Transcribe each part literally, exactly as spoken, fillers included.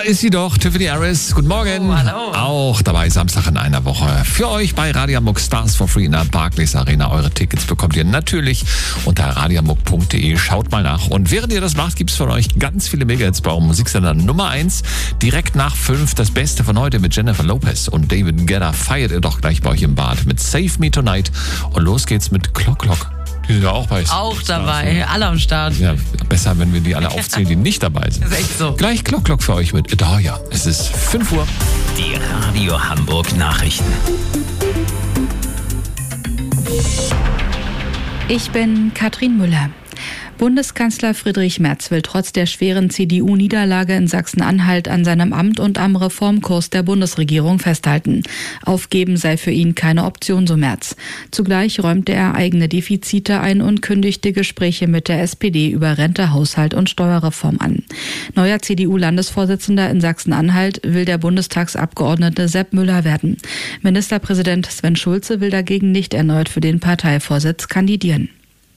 ist sie doch, Tiffany Harris. Guten Morgen. Oh, hallo. Auch dabei Samstag in einer Woche. Für euch bei Radio Hamburg Stars for Free in der Barclays Arena. Eure Tickets bekommt ihr natürlich unter radio hamburg punkt de. Schaut mal nach. Und während ihr das macht, gibt es von euch ganz viele Mega-Hits bei eurem Musiksender Nummer eins. Direkt nach fünf das Beste von heute mit Jennifer Lopez und David Guetta. Feiert ihr doch gleich bei euch im Bad mit Save Me Tonight. Und los geht's mit Clock Clock. Die sind ja auch bei Auch dabei, alle am Start. Ja, besser, wenn wir die alle aufzählen, die nicht dabei sind. Das ist echt so. Gleich Clock Clock für euch mit Adaya. Es ist fünf Uhr. Die Radio Hamburg Nachrichten. Ich bin Katrin Müller. Bundeskanzler Friedrich Merz will trotz der schweren C D U-Niederlage in Sachsen-Anhalt an seinem Amt und am Reformkurs der Bundesregierung festhalten. Aufgeben sei für ihn keine Option, so Merz. Zugleich räumte er eigene Defizite ein und kündigte Gespräche mit der S P D über Rente, Haushalt und Steuerreform an. Neuer C D U-Landesvorsitzender in Sachsen-Anhalt will der Bundestagsabgeordnete Sepp Müller werden. Ministerpräsident Sven Schulze will dagegen nicht erneut für den Parteivorsitz kandidieren.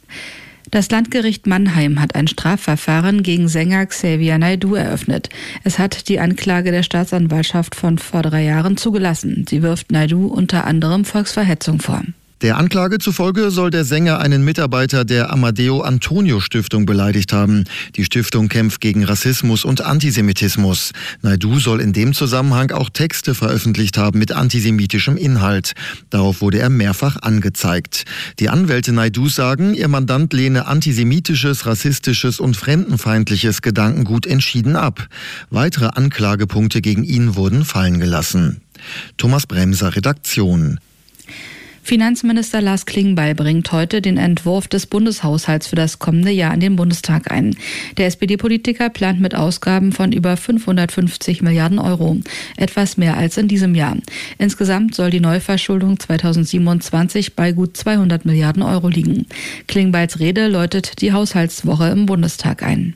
Das Landgericht Mannheim hat ein Strafverfahren gegen Sänger Xavier Naidoo eröffnet. Es hat die Anklage der Staatsanwaltschaft von vor drei Jahren zugelassen. Sie wirft Naidoo unter anderem Volksverhetzung vor. Der Anklage zufolge soll der Sänger einen Mitarbeiter der Amadeo Antonio Stiftung beleidigt haben. Die Stiftung kämpft gegen Rassismus und Antisemitismus. Naidoo soll in dem Zusammenhang auch Texte veröffentlicht haben mit antisemitischem Inhalt. Darauf wurde er mehrfach angezeigt. Die Anwälte Naidoos sagen, ihr Mandant lehne antisemitisches, rassistisches und fremdenfeindliches Gedankengut entschieden ab. Weitere Anklagepunkte gegen ihn wurden fallen gelassen. Thomas Bremser, Redaktion. Finanzminister Lars Klingbeil bringt heute den Entwurf des Bundeshaushalts für das kommende Jahr in den Bundestag ein. Der S P D-Politiker plant mit Ausgaben von über fünfhundertfünfzig Milliarden Euro, etwas mehr als in diesem Jahr. Insgesamt soll die Neuverschuldung zweitausendsiebenundzwanzig bei gut zweihundert Milliarden Euro liegen. Klingbeils Rede läutet die Haushaltswoche im Bundestag ein.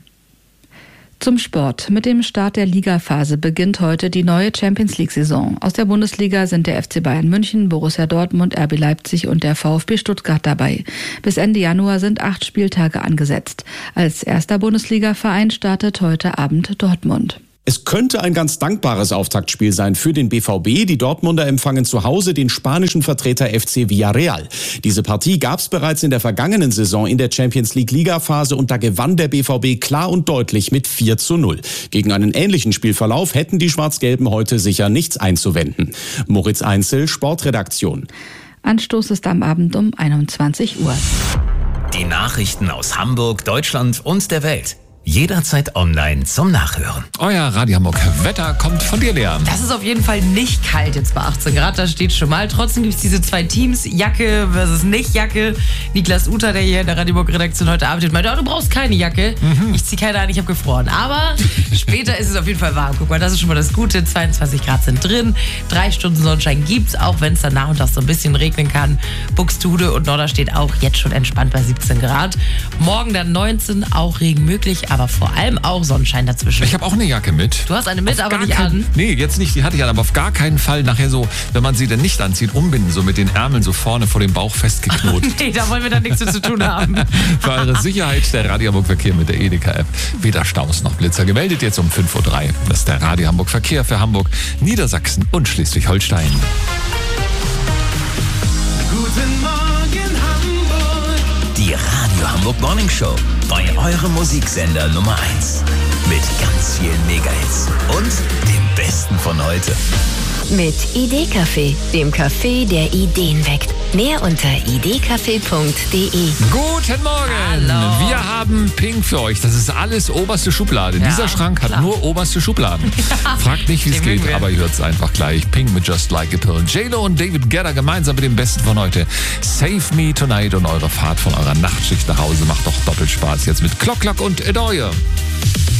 Zum Sport. Mit dem Start der Ligaphase beginnt heute die neue Champions-League-Saison. Aus der Bundesliga sind der F C Bayern München, Borussia Dortmund, R B Leipzig und der VfB Stuttgart dabei. Bis Ende Januar sind acht Spieltage angesetzt. Als erster Bundesliga-Verein startet heute Abend Dortmund. Es könnte ein ganz dankbares Auftaktspiel sein für den B V B. Die Dortmunder empfangen zu Hause den spanischen Vertreter F C Villarreal. Diese Partie gab es bereits in der vergangenen Saison in der Champions League Ligaphase und da gewann der B V B klar und deutlich mit vier zu null. Gegen einen ähnlichen Spielverlauf hätten die Schwarz-Gelben heute sicher nichts einzuwenden. Moritz Einzel, Sportredaktion. Anstoß ist am Abend um einundzwanzig Uhr. Die Nachrichten aus Hamburg, Deutschland und der Welt. Jederzeit online zum Nachhören. Euer Radio Hamburg Wetter kommt von dir, Lea. Das ist auf jeden Fall nicht kalt jetzt bei achtzehn Grad, das steht schon mal. Trotzdem gibt es diese zwei Teams, Jacke versus Nicht-Jacke. Niklas Uter, der hier in der Radio Hamburg-Redaktion heute arbeitet, meinte, oh, du brauchst keine Jacke. Mhm. Ich ziehe keine an, ich habe gefroren. Aber später ist es auf jeden Fall warm. Guck mal, das ist schon mal das Gute. zweiundzwanzig Grad sind drin. Drei Stunden Sonnenschein gibt's, auch wenn es dann nach und nach so ein bisschen regnen kann. Buxtehude und Norderstedt auch jetzt schon entspannt bei siebzehn Grad. Morgen dann neunzehn, auch Regen möglich, aber vor allem auch Sonnenschein dazwischen. Ich habe auch eine Jacke mit. Du hast eine mit, auf aber nicht kein, an? Nee, jetzt nicht, die hatte ich an, aber auf gar keinen Fall nachher so, wenn man sie dann nicht anzieht, umbinden, so mit den Ärmeln so vorne vor dem Bauch festgeknotet. Nee, da wollen wir dann nichts mit zu tun haben. Für eure Sicherheit der Radio Hamburg Verkehr mit der Edeka-App. Weder Staus noch Blitzer. Gemeldet jetzt um fünf Uhr drei. Das ist der Radio Hamburg Verkehr für Hamburg, Niedersachsen und Schleswig-Holstein. Guten Morgen Hamburg. Die Radio Hamburg Morning Show bei eurem Musiksender Nummer eins. Mit ganz vielen Mega-Hits und dem Besten von heute. Mit Idee-Café, dem Café, der Ideen weckt. Mehr unter idee-café punkt de. Guten Morgen! Hallo. Wir haben Pink für euch. Das ist alles oberste Schublade. Ja, Dieser Schrank hat klar. nur oberste Schubladen. Fragt nicht, wie es Den geht, mögen wir. aber ihr hört es einfach gleich. Pink mit Just Like a Pill. J-Lo und David Guetta gemeinsam mit dem Besten von heute. Save Me Tonight und eure Fahrt von eurer Nachtschicht nach Hause macht doch doppelt Spaß. Jetzt mit Clock Clock und Adore.